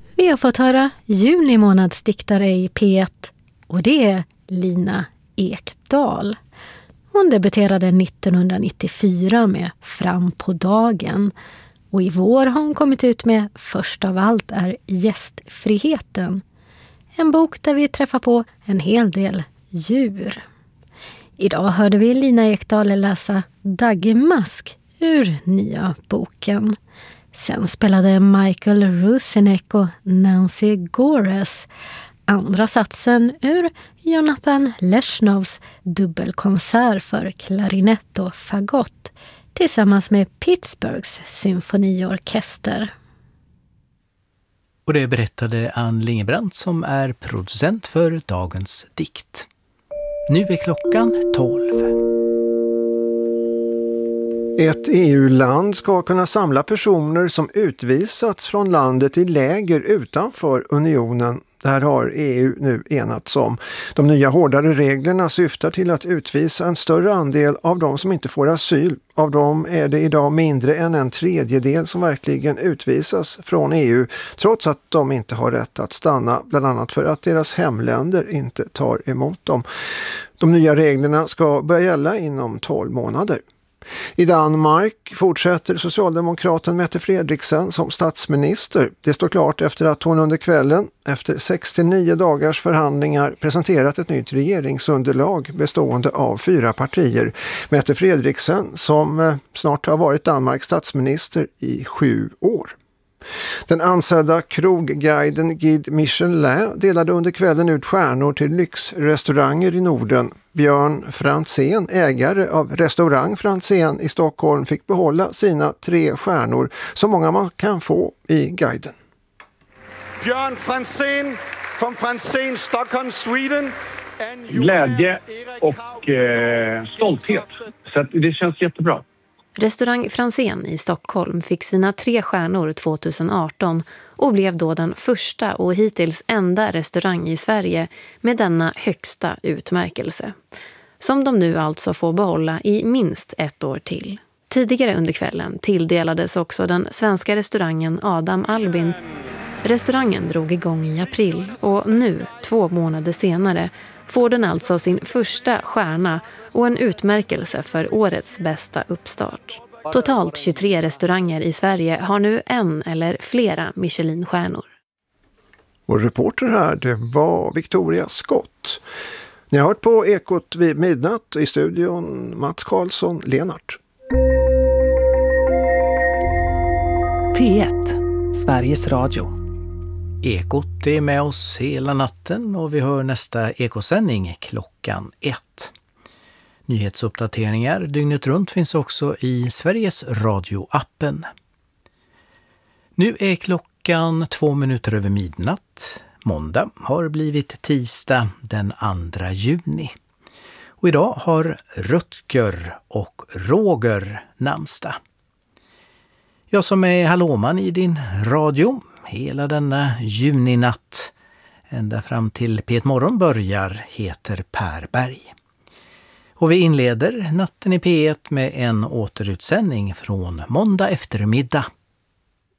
Vi har fått höra juni månads diktare i P1 och det är Lina Ekdahl. Hon debuterade 1994 med Fram på dagen och i vår har hon kommit ut med Först av allt är gästfriheten. En bok där vi träffar på en hel del djur. Idag hörde vi Lina Ekdahl läsa Dagmask ur nya boken. Sen spelade Michael Rusinek och Nancy Gores andra satsen ur Jonathan Leshnovs dubbelkonsert för klarinett och fagott tillsammans med Pittsburghs symfoniorkester. Och det berättade Ann Lingebrandt som är producent för dagens dikt. Nu är klockan 12. Ett EU-land ska kunna samla personer som utvisats från landet i läger utanför unionen. Det här har EU nu enats om. De nya hårdare reglerna syftar till att utvisa en större andel av de som inte får asyl. Av dem är det idag mindre än en tredjedel som verkligen utvisas från EU, trots att de inte har rätt att stanna, bland annat för att deras hemländer inte tar emot dem. De nya reglerna ska börja gälla inom 12 månader. I Danmark fortsätter socialdemokraten Mette Frederiksen som statsminister. Det står klart efter att hon under kvällen, efter 69 dagars förhandlingar, presenterat ett nytt regeringsunderlag bestående av 4 partier. Mette Frederiksen som snart har varit Danmarks statsminister i 7 år. Den ansedda krogguiden Guide Michelin delade under kvällen ut stjärnor till lyxrestauranger i Norden. Björn Franzén, ägare av restaurang Franzén i Stockholm, fick behålla sina 3 stjärnor, så många man kan få i guiden. Björn Franzén från Franzén, Stockholm, Sweden. Glädje och stolthet. Så att det känns jättebra. Restaurang Franzén i Stockholm fick sina 3 stjärnor 2018 och blev då den första och hittills enda restaurang i Sverige med denna högsta utmärkelse. Som de nu alltså får behålla i minst 1 år till. Tidigare under kvällen tilldelades också den svenska restaurangen Adam Albin. Restaurangen drog igång i april och nu, 2 månader senare, får den alltså sin första stjärna och en utmärkelse för årets bästa uppstart. Totalt 23 restauranger i Sverige har nu en eller flera Michelin-stjärnor. Vår reporter här, det var Victoria Scott. Ni har hört på Ekot vid midnatt, i studion Mats Karlsson, Lenart. P1, Sveriges Radio. Ekot är med oss hela natten och vi hör nästa ekosändning klockan 1. Nyhetsuppdateringar dygnet runt finns också i Sveriges Radio-appen. Nu är klockan 2 minuter över midnatt. Måndag har blivit tisdag den 2 juni. Och idag har Rutger och Roger namnsdag. Jag som är hallåman i din radio hela denna juninatt ända fram till P1 Morgon börjar heter Per Berg. Och vi inleder natten i P1 med en återutsändning från måndag eftermiddag.